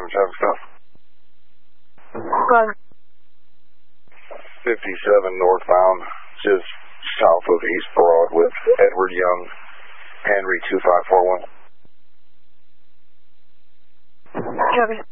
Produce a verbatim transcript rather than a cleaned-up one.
traffic stop. Roger. fifty-seven northbound, just south of East Broad with Edward Young, Henry two five four one. Copy.